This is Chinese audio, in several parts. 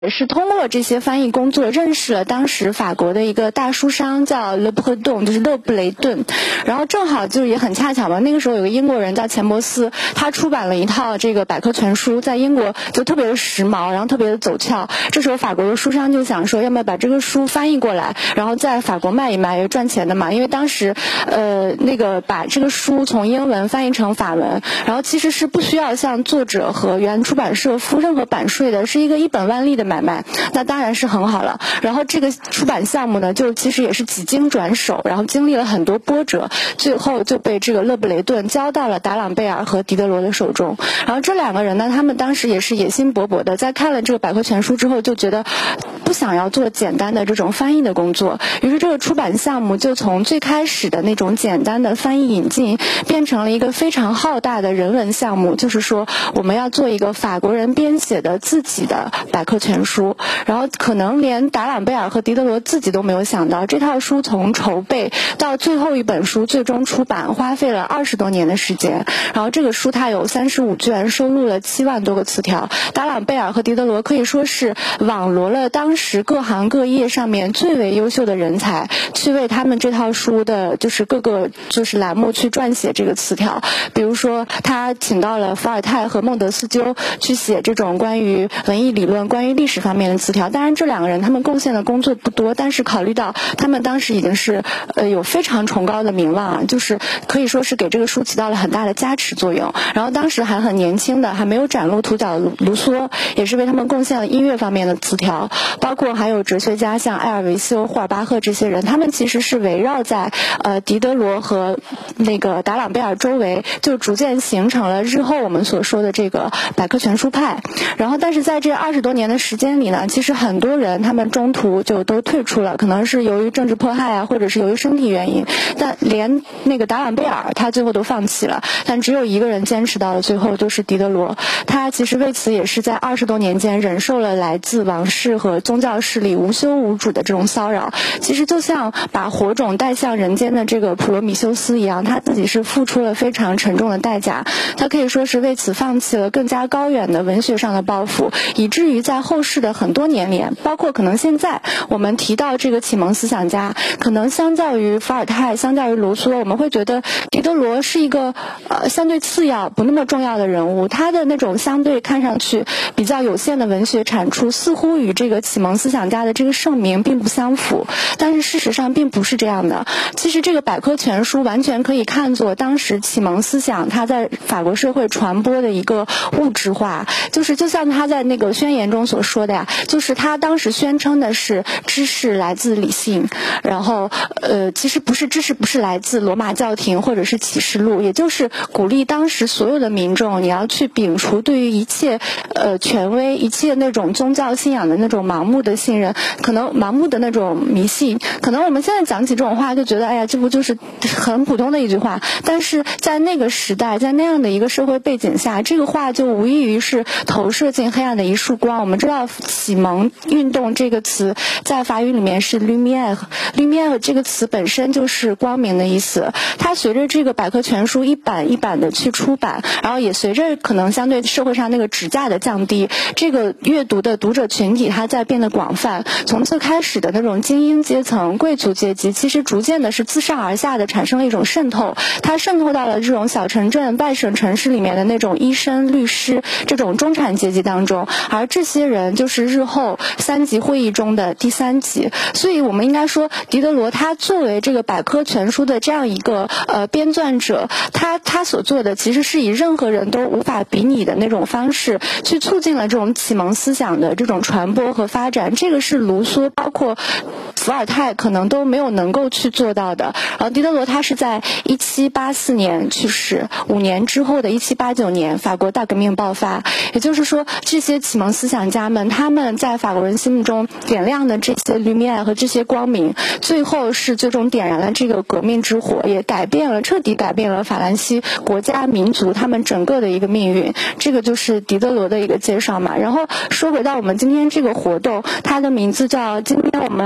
也是通过这些翻译工作认识了当时法国的一个大书商叫勒布顿，就是勒布雷顿。然后正好就也很恰巧嘛，那个时候有个英国人叫钱伯斯，他出版了一套这个百科全书，在英国就特别的时髦，然后特别的走俏。这时候法国的书商就想说，要么把这个书翻译过来，然后在法国卖一卖，也赚钱的嘛。因为当时那个把这个书从英文翻译成法文，然后其实是不需要向作者和原出版社付任何版税的，是一个一本万利的买卖，那当然是很好了。然后这个出版项目呢，就其实也是几经转手，然后经历了很多波折，最后就被这个勒布雷顿交到了达朗贝尔和狄德罗的手中。然后这两个人呢，他们当时也是野心勃勃的，在看了这个百科全书之后，就觉得不想要做简单的这种翻译的工作，于是这个出版项目就从最开始的那种简单的翻译引进，变成了一个非常浩大的人文项目，就是说我们要做一个法国人编写的自己的百科全书。然后可能连达朗贝尔和狄德罗自己都没有想到，这套书从筹备到最后一本书最终出版花费了20多年的时间。然后这个书它有35卷，收录了7万多个词条。达朗贝尔和狄德罗可以说是网罗了当时各行各业上面最为优秀的人才，去为他们这套书的就是各个就是栏目去撰写这个词条。比如说他请到了伏尔泰和孟德斯鸠去写这种关于文艺理论、关于历史方面的词条。当然这两个人他们贡献的工作不多，但是考虑到他们当时已经是有非常崇高的名望啊，就是可以说是给这个书起到了很大的加持作用。然后当时还很年轻的，还没有崭露头角的卢梭也是为他们贡献了音乐方面的词条，包括还有哲学家像埃尔维修、霍尔巴赫这些人，他们其实是围绕在狄德罗和那个达朗贝尔周围，就逐渐形成了日后我们所说的这个百科全书派。然后但是在这20多年的时间里呢，其实很多人他们中途就都退出了，可能是由于政治迫害啊，或者是由于身体原因，但连那个达朗贝尔他最后都放弃了，但只有一个人坚持到了最后，就是狄德罗。他其实为此也是在20多年间忍受了来自王室和宗教势力无休无止的这种骚扰，其实就像把火种带向人间的这个普罗米修斯一样，他自己是付出了非常沉重的代价，他可以说是为此放弃了更加高远的文学上的抱负，以至于在后世的很多年里，包括可能现在我们提到这个启蒙思想家，可能相较于伏尔泰，相较于卢梭，我们会觉得狄德罗是一个相对次要不那么重要的人物，他的那种相对看上去比较有限的文学产出似乎与这个启蒙思想家的这个盛名并不相符，但是事实上并不是这样的。其实这个百科全书完全可以看作当时启蒙思想它在法国社会传播的一个物质化，就是就像他在那个宣言中所说的呀，就是他当时宣称的是知识来自理性，然后其实不是，知识不是来自罗马教廷或者是启示录，也就是鼓励当时所有的民众，你要去摒除对于一切权威、一切那种宗教信仰的那种盲目的信任，可能盲目的那种迷信。可能我们现在讲起这种话就觉得，哎呀，这不就是很普通的一句话，但是在那个时代，在那样的一个社会背景下，这个话就无异于是投射进黑暗的一束光。我们知道启蒙运动这个词在法语里面是 lumière 这个词本身就是光明的意思。它随着这个百科全书一版一版的去出版，然后也随着可能相对社会上那个纸价的降低，这个阅读的读者群体它在变得广泛，从最开始的那种精英阶层、贵族阶级，其实逐渐的是自上而下的产生了一种渗透，它渗透到了这种小城镇、外省城市里面的那种医生、律师这种中产阶级当中，而这些人就是日后3级会议中的第3级。所以我们应该说，狄德罗他作为这个百科全书的这样一个编撰者，他所做的其实是以任何人都无法比拟的那种方式去促进了这种启蒙思想的这种传播和发展，这个是卢梭包括伏尔泰可能都没有能够去做到的。然后狄德罗他是在1784年去世，5年之后的1789年法国大革命爆发，也就是说这些启蒙思想家们他们在法国人心目中点亮的这些lumière和这些光明，最后是最终点燃了这个革命之火，也彻底改变了法兰西国家民族他们整个的一个命运。这个就是狄德罗的一个介绍嘛。然后说回到我们今天这个活动，它的名字叫今天我们还能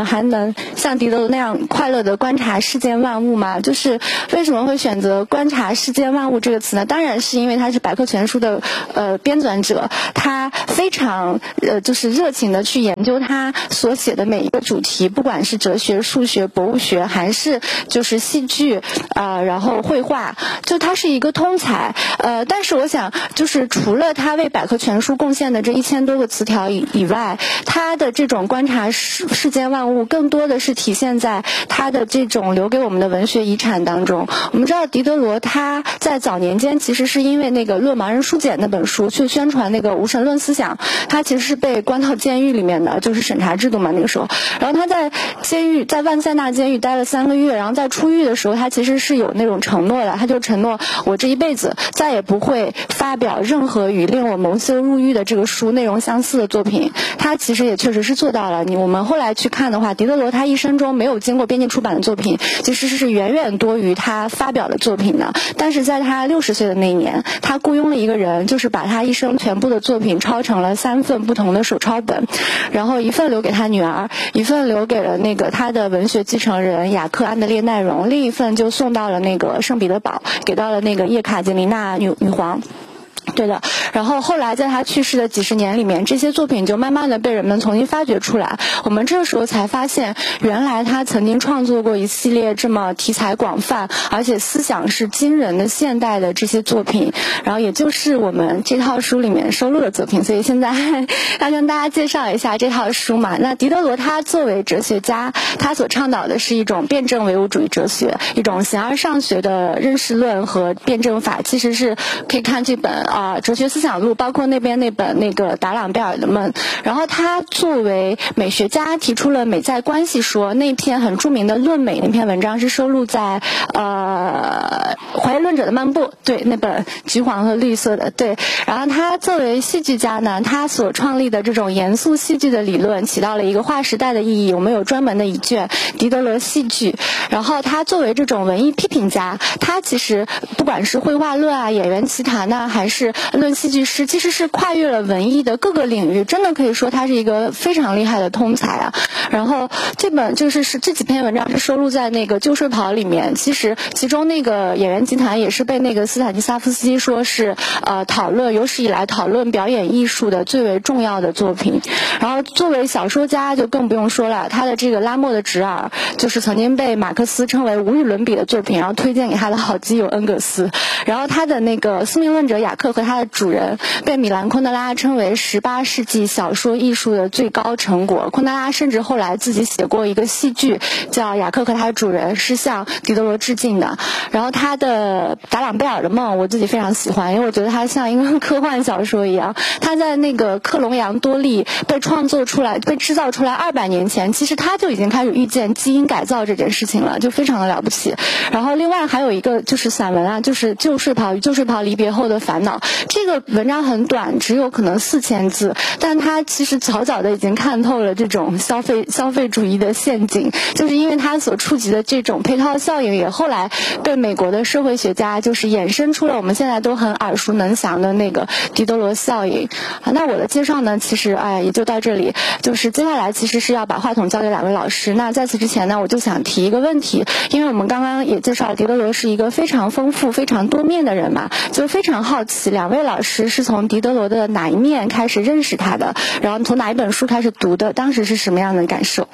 能像狄德罗那样快乐的观察世间万物吗？就是为什么会选择观察世间万物这个词呢？当然是因为他是百科全书的编纂者，他非常就是热情的去研究他所写的每一个主题，不管是哲学、数学、博物学，还是就是戏剧然后绘画，就他是一个通才。但是我想就是除了他为百科全书贡献的这1000多个词条以外，他的这种观察世间万物更多的是体现在他的这种留给我们的文学遗产当中。我们知道狄德罗他在早年间其实是因为那个《论盲人书简》那本书去宣传那个无神论思想，他其实是被关到监狱里面的，就是审查制度嘛那个时候。然后他在万塞纳监狱待了3个月，然后在出狱的时候他其实是有那种承诺的，他就承诺我这一辈子再也不会发表任何与令我蒙羞入狱的这个书内容相似的作品。他其实也确实是做到了。我们后来去看的话，狄德罗他一生中没有经过编辑出版的作品其实是远远多于他发表的作品的。但是在他60岁的那一年，他雇佣了一个人，就是把他一生全部的作品抄成了3份不同的手抄本，然后一份留给他女儿，一份留给了那个他的文学继承人雅克·安德烈奈容，另一份就送到了那个圣彼得堡，给到了那个叶卡捷琳娜女皇。对的，然后后来在他去世的几十年里面，这些作品就慢慢的被人们重新发掘出来。我们这个时候才发现，原来他曾经创作过一系列这么题材广泛，而且思想是惊人的现代的这些作品，然后也就是我们这套书里面收录的作品。所以现在要跟大家介绍一下这套书嘛。那狄德罗他作为哲学家，他所倡导的是一种辩证唯物主义哲学，一种形而上学的认识论和辩证法。其实是可以看这本哲学思想录，包括那边那本那个达朗贝尔的梦。然后他作为美学家提出了美在关系说，那篇很著名的论美那篇文章是收录在怀疑论者的漫步，对，那本橘黄和绿色的，对。然后他作为戏剧家呢，他所创立的这种严肃戏剧的理论起到了一个划时代的意义。我们有专门的一卷狄德罗戏剧。然后他作为这种文艺批评家，他其实不管是绘画论演员奇谈还是论戏剧师，其实是跨越了文艺的各个领域，真的可以说他是一个非常厉害的通才然后这本这几篇文章是收录在那个旧睡袍里面。其中那个演员奇谈也是被那个斯坦尼萨夫斯基说是有史以来讨论表演艺术的最为重要的作品。然后作为小说家就更不用说了，他的这个拉莫的侄儿就是曾经被马克思称为无与伦比的作品，然后推荐给他的好基友恩格斯。然后他的那个宿命论者雅克和他的主人被米兰昆德拉称为18世纪小说艺术的最高成果。昆德拉甚至后来自己写过一个戏剧叫《雅克和他的主人》，是向狄德罗致敬的。然后他的达朗贝尔的梦我自己非常喜欢，因为我觉得他像一个科幻小说一样。他在那个克隆羊多利被制造出来200年前，其实他就已经开始预见基因改造这件事情了，就非常的了不起。然后另外还有一个就是散文就是旧睡袍与旧睡袍离别后的烦恼。这个文章很短，只有可能4000字，但他其实早早的已经看透了这种消费主义的陷阱，就是因为他所触及的这种配套效应，也后来被美国的社会学家就是衍生出了我们现在都很耳熟能详的那个狄德罗效应。那我的介绍呢，其实也就到这里，就是接下来其实是要把话筒交给2位老师。那在此之前呢，我就想提一个问题，因为我们刚刚也介绍了狄德罗是一个非常丰富非常多面的人嘛，就非常好奇2位老师是从狄德罗的哪一面开始认识他的，然后从哪一本书开始读的，当时是什么样的感受？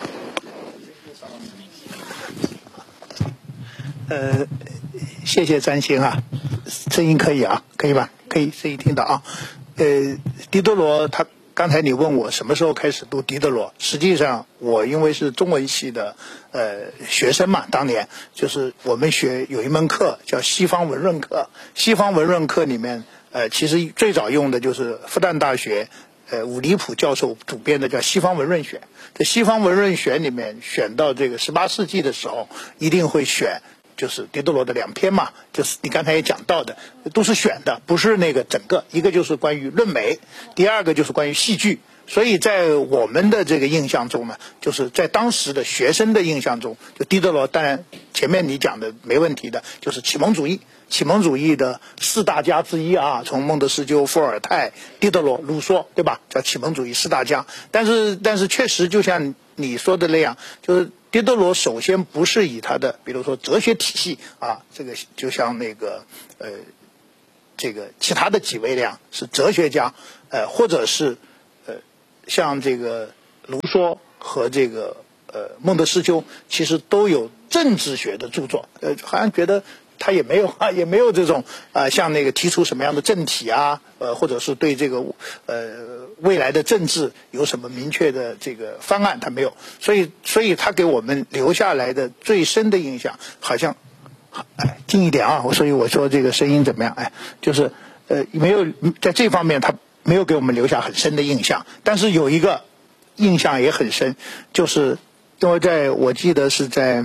谢谢占星声音可以可以吧？可以，声音听到狄德罗他刚才你问我什么时候开始读狄德罗，实际上我因为是中文系的学生嘛，当年就是我们学有一门课叫西方文论课，西方文论课里面其实最早用的就是复旦大学伍里普教授主编的叫《西方文论选》。在《西方文论选》里面选到这个18世纪的时候，一定会选就是狄德罗的2篇嘛，就是你刚才也讲到的，都是选的，不是那个整个，一个就是关于论美，第二个就是关于戏剧。所以在我们的这个印象中呢，就是在当时的学生的印象中，就狄德罗当然前面你讲的没问题的，就是启蒙主义的4大家之一从孟德斯鸠、伏尔泰、狄德罗、卢梭，对吧？叫启蒙主义4大家。但是确实就像你说的那样，就是狄德罗首先不是以他的比如说哲学体系啊，这个就像那个这个其他的几位那样是哲学家，或者是像这个卢梭和这个孟德斯鸠，其实都有政治学的著作，好像觉得他也没有这种像那个提出什么样的政体啊，或者是对这个未来的政治有什么明确的这个方案，他没有，所以他给我们留下来的最深的印象，好像近一点啊，所以我说这个声音怎么样？就是没有在这方面他没有给我们留下很深的印象，但是有一个印象也很深，就是因为我记得是在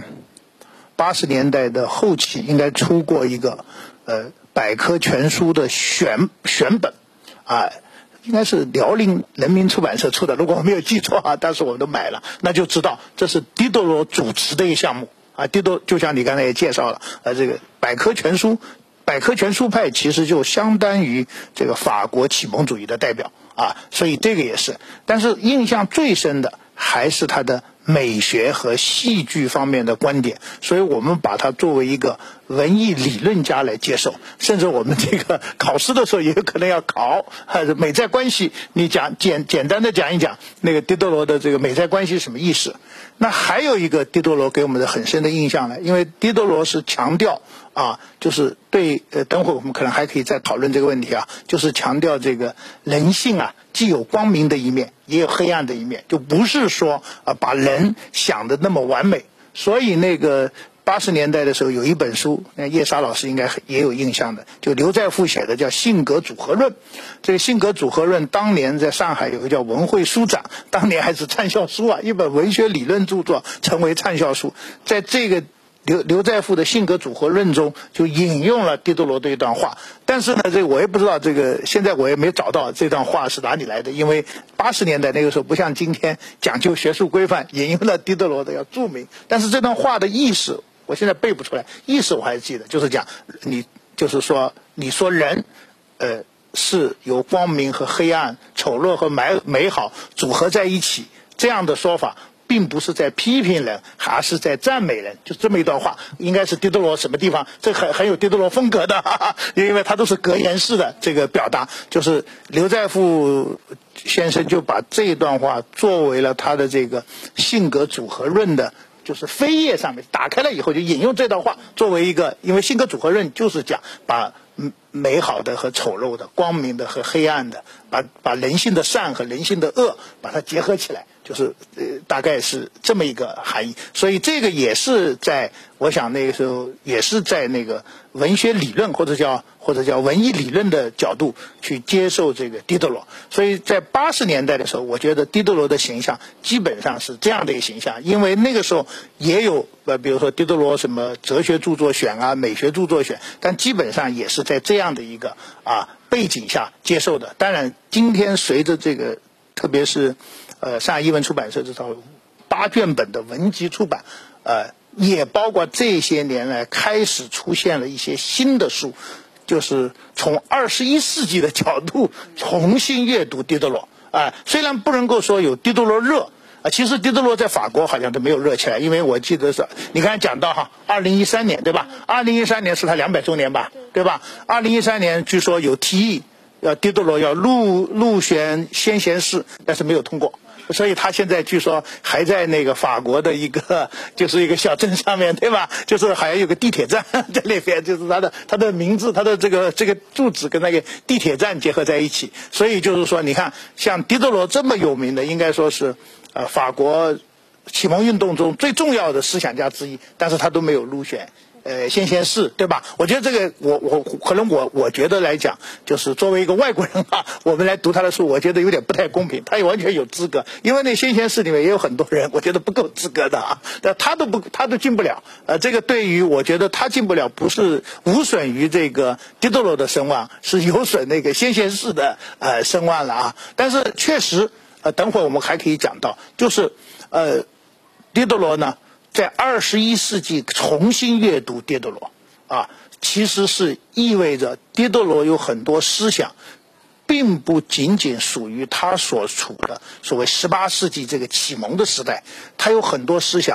80年代的后期，应该出过一个百科全书的选本啊，应该是辽宁人民出版社出的，如果我没有记错啊，当时我们都买了，那就知道这是狄德罗主持的一个项目啊。狄德就像你刚才也介绍了，这个百科全书派其实就相当于这个法国启蒙主义的代表啊，所以这个也是。但是印象最深的还是他的美学和戏剧方面的观点，所以我们把它作为一个文艺理论家来接受，甚至我们这个考试的时候也有可能要考美债关系，你简单的讲一讲那个狄德罗的这个美债关系是什么意思。那还有一个狄德罗给我们的很深的印象呢，因为狄德罗是强调就是对等会我们可能还可以再讨论这个问题啊，就是强调这个人性啊，既有光明的一面，也有黑暗的一面，就不是说把人想的那么完美。所以那个80年代的时候有一本书，叶莎老师应该也有印象的，就刘再复写的叫《性格组合论》。这个性格组合论当年在上海有个叫文汇书展，当年还是畅销书啊，一本文学理论著作成为畅销书。在这个刘再复的性格组合论中就引用了狄德罗的一段话，但是呢，这个我也不知道，这个现在我也没找到这段话是哪里来的，因为80年代那个时候不像今天讲究学术规范，引用了狄德罗的要注明，但是这段话的意思我现在背不出来，意思我还记得，就是讲你说人是由光明和黑暗、丑陋和美好组合在一起，这样的说法并不是在批评人，还是在赞美人，就这么一段话，应该是狄德罗什么地方，这很有狄德罗风格的，因为他都是格言式的这个表达，就是刘再复先生就把这段话作为了他的这个性格组合论的，就是扉页上面打开了以后就引用这段话作为一个，因为性格组合论就是讲把美好的和丑陋的、光明的和黑暗的，把人性的善和人性的恶把它结合起来，就是大概是这么一个含义。所以这个也是我想那个时候也是在那个文学理论或者叫文艺理论的角度去接受这个狄德罗。所以在80年代的时候，我觉得狄德罗的形象基本上是这样的一个形象，因为那个时候也有比如说狄德罗什么哲学著作选啊、美学著作选，但基本上也是在这样的一个背景下接受的。当然今天随着这个特别是上海译文出版社这套8卷本的文集出版，也包括这些年来开始出现了一些新的书，就是从21世纪的角度重新阅读狄德罗。虽然不能够说有狄德罗热，其实狄德罗在法国好像都没有热起来，因为我记得是你刚才讲到2013年对吧？2013年是他200周年吧，对吧？2013年据说有提议狄德罗要入选先贤士，但是没有通过。所以他现在据说还在那个法国的一个小镇上面，对吧？就是好像有个地铁站在那边，就是他的名字，他的这个住址跟那个地铁站结合在一起。所以就是说，你看像狄德罗这么有名的，应该说是法国启蒙运动中最重要的思想家之一，但是他都没有入选先贤士，对吧？我觉得这个我觉得来讲，就是作为一个外国人我们来读他的书，我觉得有点不太公平。他也完全有资格，因为那先贤士里面也有很多人，我觉得不够资格的但他都进不了。这个对于我觉得他进不了，不是无损于这个狄德罗的声望，是有损那个先贤士的声望了但是确实等会儿我们还可以讲到，就是狄德罗呢，在21世纪重新阅读狄德罗其实是意味着狄德罗有很多思想并不仅仅属于他所处的所谓18世纪这个启蒙的时代，他有很多思想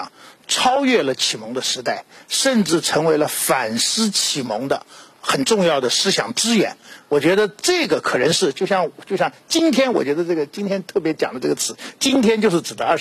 超越了启蒙的时代，甚至成为了反思启蒙的很重要的思想支源。我觉得这个可能是就像今天，我觉得今天特别讲的这个词，今天就是指的